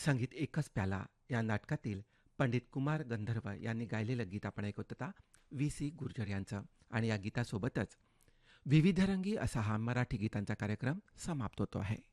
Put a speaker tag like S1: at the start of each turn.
S1: संगीत एकच प्याला या नाटकातील पंडित कुमार गंधर्व यांनी गायलेलं गीत आपण ऐकत होता V.C. गुर्जर यांचं. आणि या गीतासोबतच विविधरंगी असा हा मराठी गीतांचा कार्यक्रम समाप्त होतो आहे.